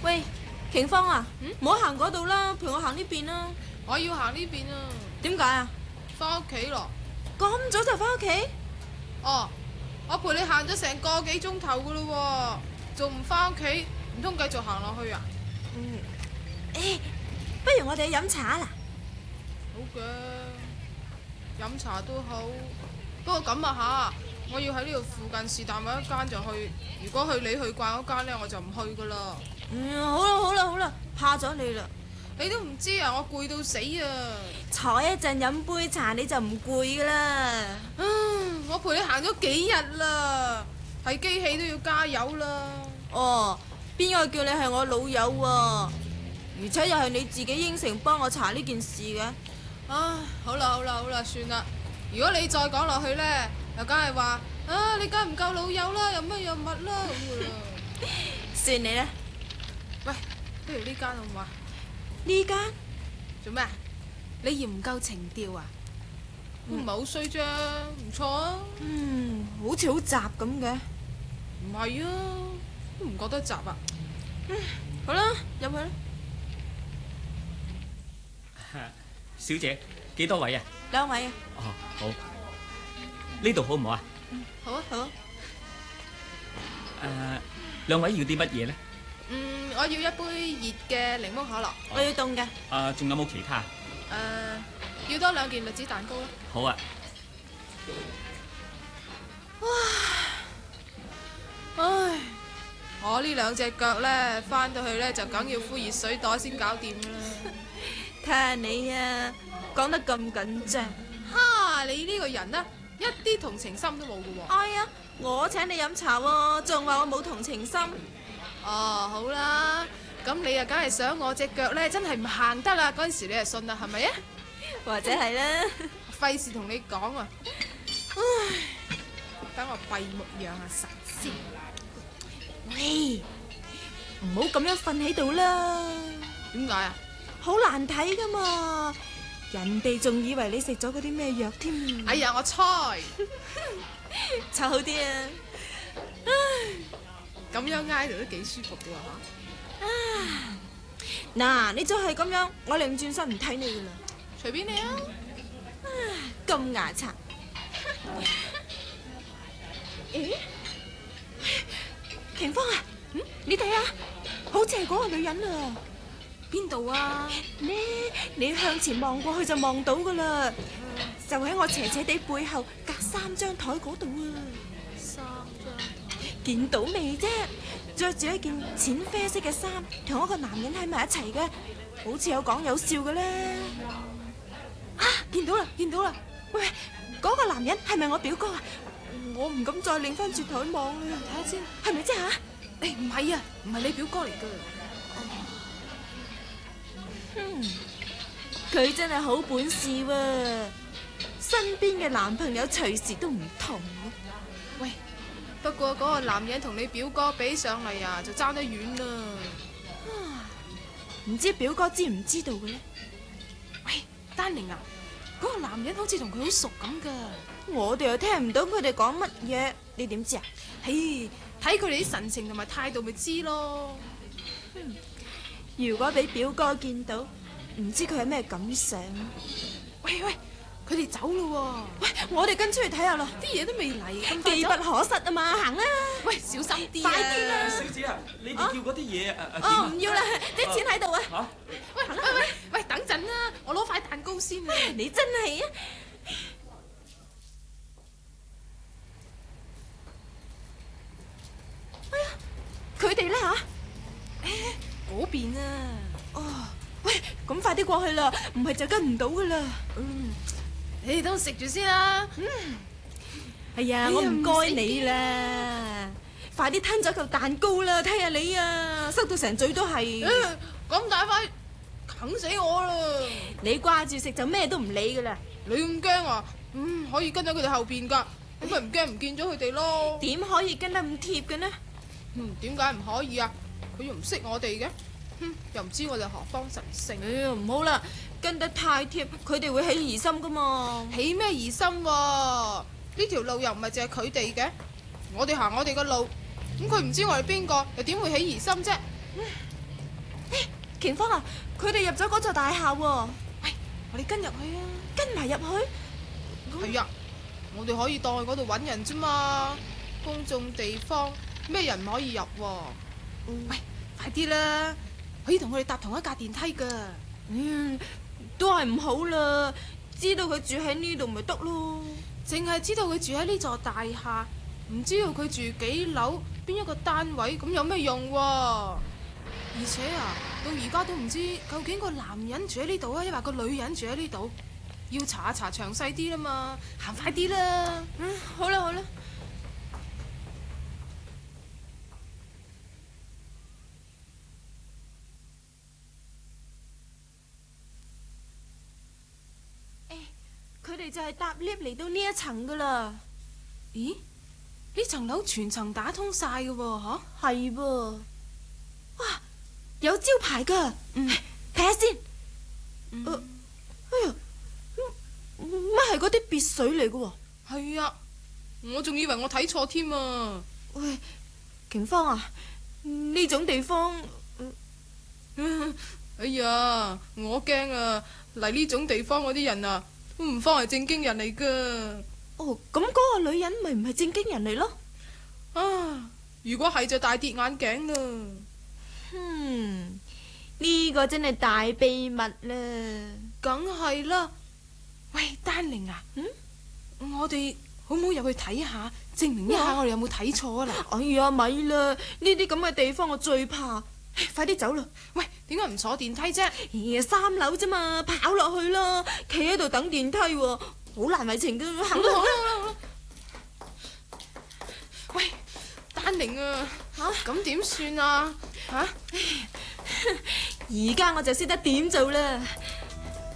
喂，瓊芳啊，唔好行嗰度啦，陪我行呢邊啦。 我要行呢邊啊。 點解啊？ 翻屋企咯。 咁早就翻屋企？ 哦，我陪你行咗成個幾鐘頭噶咯，仲唔翻屋企？唔通繼續行落去啊？ 不如我哋去飲茶啦。 好嘅，飲茶都好。不過咁啊吓，我要喺呢度附近是但揾一間就去。如果你去慣嗰間呢，我就唔去噶啦。 好啦，怕咗你啦。 你都唔知啊，我攰到死啊！ 坐一陣飲杯茶你就唔攰噶啦。 我陪你行咗幾日啦，睇機器都要加油啦。 哦，邊個叫你係我老友啊？而且又係你自己應承幫我查呢件事嘅。 唉，好啦，算啦。如果你再講落去呢，又梗係話你梗係唔夠老友啦，又乜又乜啦咁噶啦。 算你啦。 喂，不如呢間好唔好啊？ 呢間做咩？你嫌唔夠情調啊？唔係好衰啫，唔錯啊。 好似好雜咁嘅。 唔係啊，都唔覺得雜啊。 好啦，入去啦。 小姐，幾多位啊 ？2位啊。 哦，好。呢度好唔好啊？ 好啊，好啊。 兩位要啲乜嘢呢？ 我要一杯熱嘅檸檬可樂。 我要凍嘅。 仲有冇其他？ 要多2件栗子蛋糕啦。 好啊。 唉，我呢2隻腳呢，翻到去呢，就梗要敷熱水袋先搞掂啦。 睇下你啊，講得咁緊張。 你呢個人呢，一啲同情心都冇噶喎。 哎呀，我請你飲茶喎，仲話我冇同情心。 哦，好啦，咁你啊，梗係想我隻腳呢，真係唔行得啦，嗰陣時你就信啦，係咪啊？ 或者係啦。 費事同你講啊。唉，等我閉目養下神先。 喂，唔好咁樣瞓喺度啦。 點解啊？ 好難睇噶嘛，人哋仲以為你食咗嗰啲咩藥添。 哎呀，我猜。 湊好啲啊。 咁樣挨到都幾舒服噶喎。 嗱，你就係咁樣，我擰轉身唔睇你噶啦。 隨便你啊。 咁牙刷。咦？瓊芳啊，你睇下，好似係嗰個女人啊。 邊度啊？ 呢，你向前望過去就望到噶啦，就喺我斜斜地背後隔3張台嗰度啊。 3張。 見到未啫？着住一件淺啡色嘅衫，同一個男人喺埋一齊嘅，好似有講有笑嘅咧。見到啦！喂，嗰個男人係咪我表哥啊？我唔敢再擰翻轉頭去望啦。 睇下先， 係咪啫吓？ 唔係啊，唔係你表哥嚟噶。 佢真係好本事喎，身邊嘅男朋友隨時都唔同。 喂，不過嗰個男人同你表哥比上嚟啊，就爭得遠啦。 唔知表哥知唔知道嘅咧？ 喂，丹寧啊，嗰個男人好似同佢好熟咁噶。 我哋又聽唔到佢哋講乜嘢，你點知啊？ 嘿，睇佢哋啲神情同埋態度咪知咯。 如果俾表哥見到，唔知佢係咩感想？ 喂，佢哋走咯喎！ 喂，我哋跟出去睇下咯。 啲嘢都未嚟，咁機不可失啊嘛，行啦！ 喂，小心啲啊！ 快啲啦！ 小姐啊，你哋要嗰啲嘢唔要啦，啲錢喺度啊！ 喂，等陣啦，我攞塊蛋糕先啊！ 你真係啊！哎呀，佢哋咧吓？ 嗰邊啊！ 哦，喂，咁快啲過去啦，唔係就跟唔到噶啦。 你哋都食住先啦。 哎呀，我唔該你啦，快啲吞咗嚿蛋糕啦，睇下你啊，塞到成嘴都係。 咁大塊，啃死我啦！ 你掛住食就咩都唔理噶啦。 你咁驚啊？可以跟喺佢哋後邊噶，咁咪唔驚唔見咗佢哋咯。 點可以跟得咁貼嘅呢？ 點解唔可以啊？佢又唔識我哋嘅，又唔知我哋何方神聖。 哎呀，唔好啦，跟得太貼，佢哋會起疑心噶嘛。 起咩疑心喎？呢條路又唔係淨係佢哋嘅，我哋行我哋嘅路，咁佢唔知我哋邊個，又點會起疑心啫？ 瓊芳啊，佢哋入咗嗰座大廈喎。 喂，我哋跟入去啊！ 跟埋入去。 係啊，我哋可以當去嗰度揾人啫嘛。公眾地方咩人唔可以入喎？喂，快啲啦，可以同佢哋搭同一架電梯噶。 都係唔好啦。知道佢住喺呢度咪得咯。 淨係知道佢住喺呢座大廈，唔知道佢住幾樓邊一個單位，咁有咩用喎？而且啊，到而家都唔知究竟個男人住喺呢度啊，抑或個女人住喺呢度，要查一查詳細啲啦嘛，行快啲啦。 好啦好啦。佢哋就係搭 lift 嚟到呢一層噶啦。 咦？呢層樓全層打通晒嘅喎，吓？ 係噃。哇，有招牌噶。睇下先。哎呀，乜係嗰啲別墅嚟嘅喎？ 係啊，我仲以為我睇錯添啊！ 喂，瓊芳啊，呢種地方， 哎呀，我驚啊！嚟呢種地方嗰啲人啊，都唔方係正經人嚟噶。 哦，咁嗰個女人咪唔係正經人嚟咯？ 啊，如果係就大跌眼鏡啦。 呢個真係大秘密啦。 梗係啦。喂，丹玲啊，我哋好唔好入去睇下，證明一下我哋有冇睇錯啊？嗱， 哎呀，咪啦，呢啲咁嘅地方我最怕。快啲走啦！ 喂，點解唔坐電梯啫？ 哎呀，3樓啫嘛，跑落去啦！企喺度等電梯喎，好難為情噶。行啦，好啦好啦。 喂，丹玲啊，咁點算啊？ 而家我就識得點做啦。